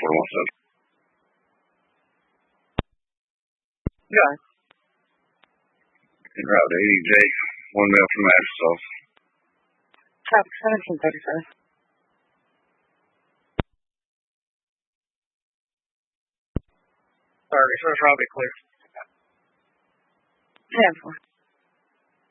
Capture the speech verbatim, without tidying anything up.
four one seven. Yeah. En route eighty J, one male from Microsoft. Traffic seventeen thirty-five. Sorry, first Robbie clear. ten four.